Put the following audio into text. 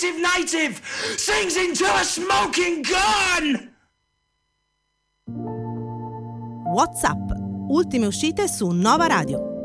native sings into a smoking gun! WhatsApp, ultime uscite su Nova Radio.